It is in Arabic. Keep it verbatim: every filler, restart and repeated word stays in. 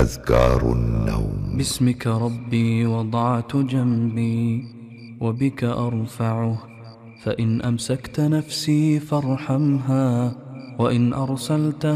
أذكار النوم. باسمك ربي وضعت جنبي وبك أرفعه، فإن أمسكت نفسي فارحمها، وإن أرسلتها